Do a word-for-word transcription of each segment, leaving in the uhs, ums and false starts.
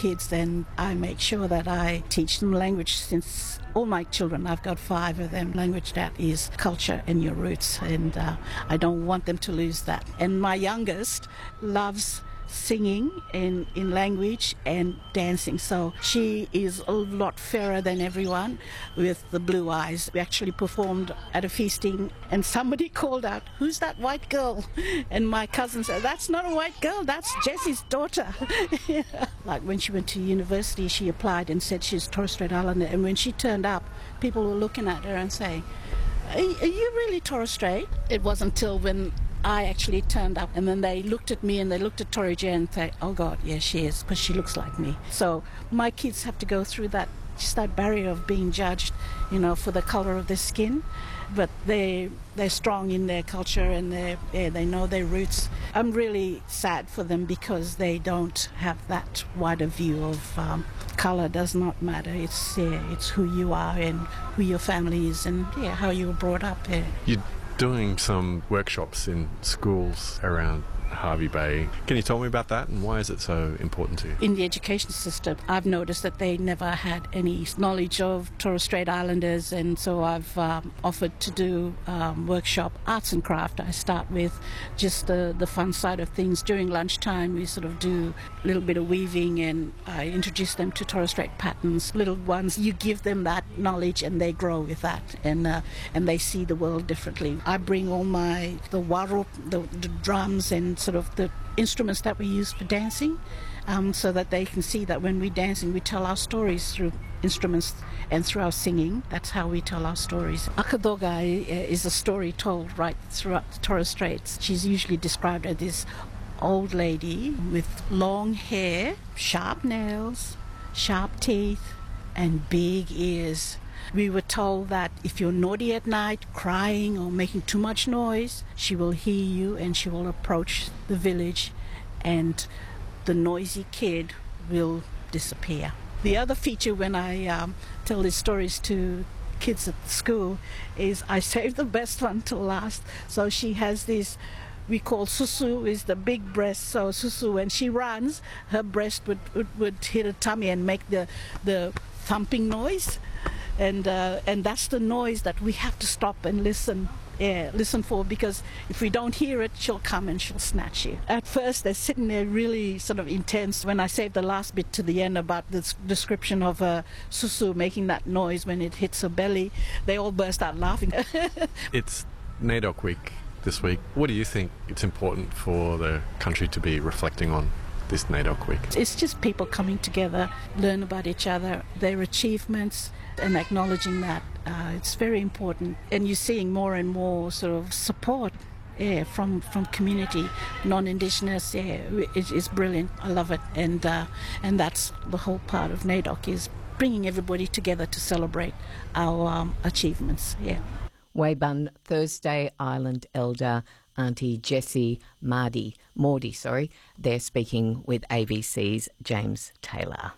kids, and I make sure that I teach them language. Since all my children, I've got five of them, language, that is culture and your roots, and uh, I don't want them to lose that. And my youngest loves singing in, in language and dancing. So she is a lot fairer than everyone with the blue eyes. We actually performed at a feasting and somebody called out, "Who's that white girl?" And my cousin said, "That's not a white girl, that's Jesse's daughter." Like when she went to university, she applied and said she's Torres Strait Islander. And when she turned up, people were looking at her and saying, "Are, are you really Torres Strait?" It wasn't until when I actually turned up, and then they looked at me and they looked at Tori J and say, "Oh God, yes, she is, because she looks like me." So my kids have to go through that, just that barrier of being judged, you know, for the colour of their skin. But they they're strong in their culture, and they yeah, they know their roots. I'm really sad for them because they don't have that wider view of um, colour does not matter. It's yeah, it's who you are and who your family is, and yeah, how you were brought up. Yeah. You doing some workshops in schools around Hervey Bay. Can you tell me about that, and why is it so important to you? In the education system, I've noticed that they never had any knowledge of Torres Strait Islanders, and so I've um, offered to do um, workshop arts and craft. I start with just the, the fun side of things. During lunchtime, we sort of do a little bit of weaving, and I introduce them to Torres Strait patterns. Little ones, you give them that knowledge and they grow with that, and uh, and they see the world differently. I bring all my, the warup, the, the drums and sort of the instruments that we use for dancing, um, so that they can see that when we're dancing, we tell our stories through instruments and through our singing. That's how we tell our stories. Akadoga is a story told right throughout the Torres Straits. She's usually described as this old lady with long hair, sharp nails, sharp teeth, and big ears. We were told that if you're naughty at night, crying or making too much noise, she will hear you and she will approach the village and the noisy kid will disappear. The other feature when I um, tell these stories to kids at school is I save the best one till last. So she has this, we call susu, is the big breast. So susu, when she runs, her breast would, would, would hit her tummy and make the, the thumping noise. And uh, and that's the noise that we have to stop and listen yeah, listen for, because if we don't hear it, she'll come and she'll snatch you. At first, they're sitting there really sort of intense. When I saved the last bit to the end about this description of uh, susu making that noise when it hits her belly, they all burst out laughing. It's NAIDOC week this week. What do you think it's important for the country to be reflecting on this NAIDOC week? It's just people coming together, learn about each other, their achievements, and acknowledging that. Uh, it's very important. And you're seeing more and more sort of support yeah, from from community, non-Indigenous. Yeah, it, it's brilliant. I love it. And uh, and that's the whole part of NAIDOC, is bringing everybody together to celebrate our um, achievements. Yeah. Waybun Thursday Island elder Auntie Jessie Mardy, Mordy, sorry. They're speaking with A B C's James Taylor.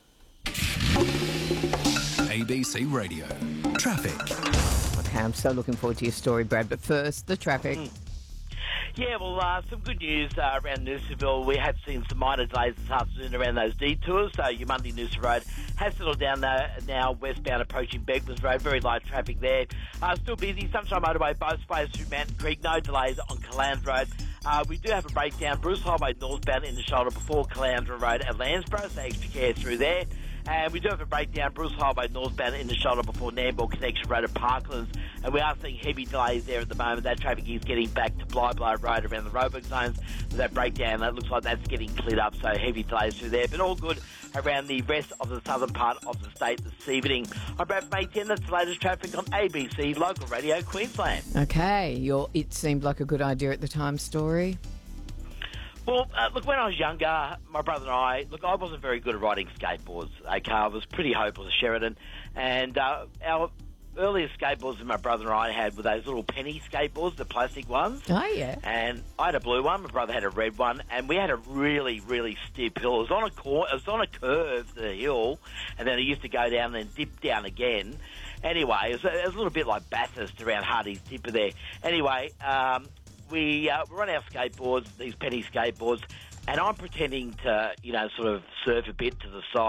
A B C Radio. Traffic. Okay, I'm so looking forward to your story, Brad, but first, the traffic. Mm. Yeah, well, uh, some good news uh, around Noosaville. We have seen some minor delays this afternoon around those detours. So your Monday Noosa Road has settled down there now, westbound approaching Beckman's Road. Very light traffic there. Uh, still busy. Sunshine Motorway both ways through Mountain Creek. No delays on Calandra Road. Uh, we do have a breakdown. Bruce Highway northbound in the shoulder before Calandra Road at Landsborough, so extra care through there. And we do have a breakdown, Bruce Highway northbound in the shoulder before Nambour Connection Road at Parklands. And we are seeing heavy delays there at the moment. That traffic is getting back to Blyblow Road around the Roebuck zones. With that breakdown, that looks like that's getting cleared up, so heavy delays through there. But all good around the rest of the southern part of the state this evening. I'm Brad from A ten. That's the latest traffic on A B C Local Radio Queensland. Okay, your It Seemed Like a Good Idea at the Time story. Well, uh, look, when I was younger, my brother and I, look, I wasn't very good at riding skateboards. Okay, I was pretty hopeless at Sheridan. And uh, our earliest skateboards that my brother and I had were those little penny skateboards, the plastic ones. Oh, yeah. And I had a blue one, my brother had a red one, and we had a really, really steep hill. It was on a cor- it was on a curve, the hill, and then it used to go down and then dip down again. Anyway, it was, it was a little bit like Bathurst around Hardy's Tipper there. Anyway, um... We, uh, we're on our skateboards, these penny skateboards, and I'm pretending to, you know, sort of surf a bit to the side.